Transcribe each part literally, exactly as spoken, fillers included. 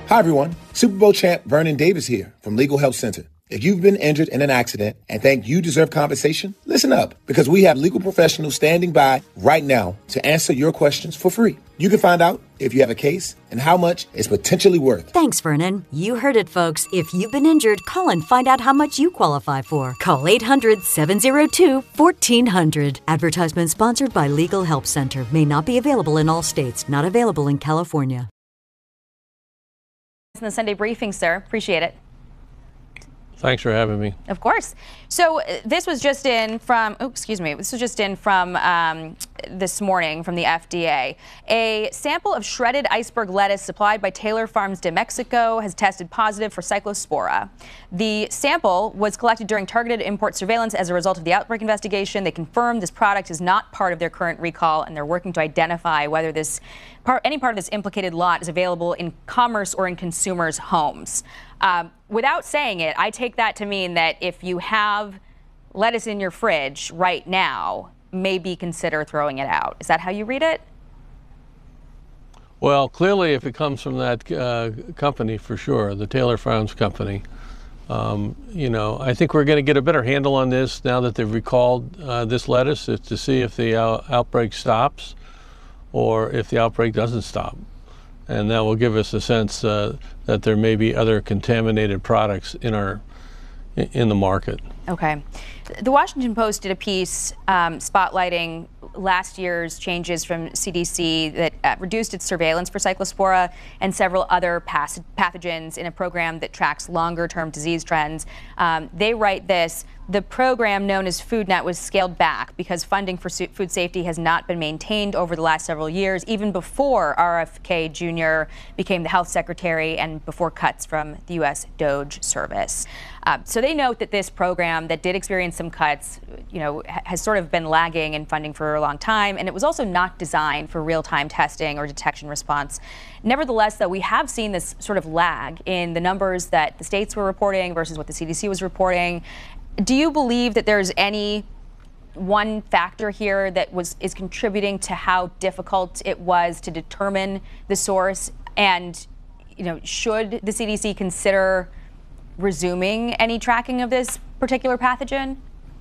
Hi, everyone. Super Bowl champ Vernon Davis here from Legal Help Center. If you've been injured in an accident and think you deserve compensation, listen up, because we have legal professionals standing by right now to answer your questions for free. You can find out if you have a case and how much it's potentially worth. Thanks, Vernon. You heard it, folks. If you've been injured, call and find out how much you qualify for. Call eight hundred, seven oh two, one four hundred. Advertisement sponsored by Legal Help Center. May not be available in all states. Not available in California. In the Sunday briefing, sir. Appreciate it. Thanks for having me. Of course. So uh, this was just in from, oh, excuse me, this was just in from um, this morning from the F D A. A sample of shredded iceberg lettuce supplied by Taylor Farms de Mexico has tested positive for Cyclospora. The sample was collected during targeted import surveillance as a result of the outbreak investigation. They confirmed this product is not part of their current recall, and they're working to identify whether this part, any part of this implicated lot is available in commerce or in consumers' homes. Um, without saying it, I take that to mean that if you have lettuce in your fridge right now, maybe consider throwing it out. Is that how you read it? Well, clearly, if it comes from that uh, company, for sure, the Taylor Farms company, um, you know, I think we're going to get a better handle on this now that they've recalled uh, this lettuce, is to see if the out outbreak stops or if the outbreak doesn't stop. And that will give us a sense uh, that there may be other contaminated products in our in the market. Okay. The Washington Post did a piece um, spotlighting last year's changes from C D C that uh, reduced its surveillance for Cyclospora and several other pathogens in a program that tracks longer-term disease trends. Um, they write this: the program known as FoodNet was scaled back because funding for food safety has not been maintained over the last several years, even before R F K Junior became the health secretary and before cuts from the U S D O J service. Uh, so they note that this program that did experience some cuts, you know, has sort of been lagging in funding for a long time, and it was also not designed for real-time testing or detection response. Nevertheless, though, we have seen this sort of lag in the numbers that the states were reporting versus what the C D C was reporting. Do you believe that there's any one factor here that was is contributing to how difficult it was to determine the source? And, you know, should the C D C consider resuming any tracking of this particular pathogen?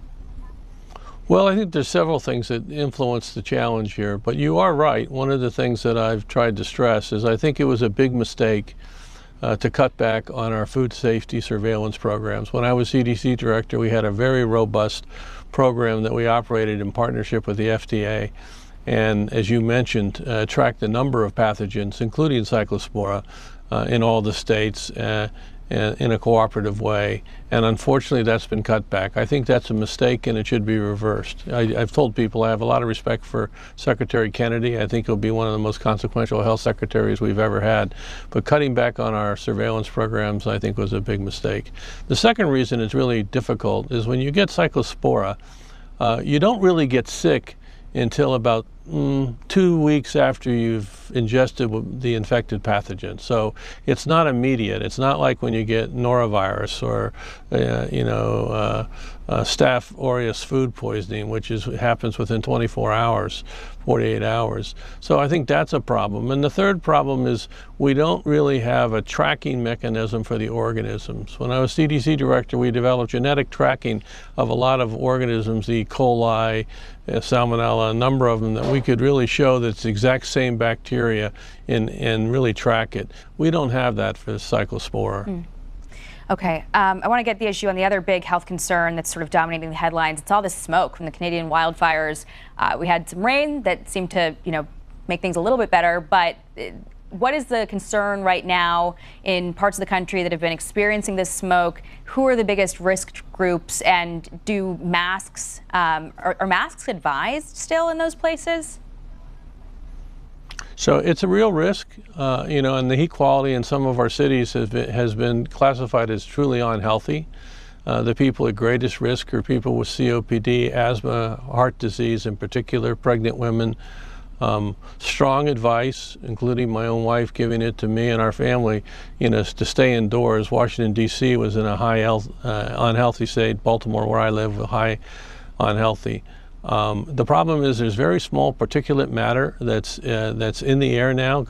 Well, I think there's several things that influence the challenge here, but you are right. One of the things that I've tried to stress is I think it was a big mistake uh, to cut back on our food safety surveillance programs. When I was C D C director, we had a very robust program that we operated in partnership with the F D A, and as you mentioned, uh, tracked a number of pathogens, including Cyclospora, uh, in all the states, uh, in a cooperative way, and unfortunately that's been cut back. I think that's a mistake and it should be reversed. I, I've told people I have a lot of respect for Secretary Kennedy. I think he'll be one of the most consequential health secretaries we've ever had, but cutting back on our surveillance programs I think was a big mistake. The second reason it's really difficult is when you get Cyclospora, uh, you don't really get sick until about mm, two weeks after you've ingested the infected pathogen. So it's not immediate. It's not like when you get norovirus or, uh, you know, uh, uh, Staph aureus food poisoning, which is happens within twenty-four hours, forty-eight hours. So I think that's a problem. And the third problem is we don't really have a tracking mechanism for the organisms. When I was C D C director, we developed genetic tracking of a lot of organisms, the E. coli, uh, Salmonella, a number of them, that we could really show that it's the exact same bacteria and, and really track it. We don't have that for Cyclospora. Mm. Okay, um, I want to get the issue on the other big health concern that's sort of dominating the headlines. It's all this smoke from the Canadian wildfires. Uh, we had some rain that seemed to, you know, make things a little bit better, but what is the concern right now in parts of the country that have been experiencing this smoke? Who are the biggest risk groups, and do masks, um, are, are masks advised still in those places? So it's a real risk, uh, you know, and the heat quality in some of our cities has been, has been classified as truly unhealthy. Uh, the people at greatest risk are people with C O P D, asthma, heart disease in particular, pregnant women. Um, strong advice, including my own wife giving it to me and our family, you know, to stay indoors. Washington, D C was in a high health, uh, unhealthy state. Baltimore, where I live, high unhealthy. Um, the problem is there's very small particulate matter that's uh, that's in the air now.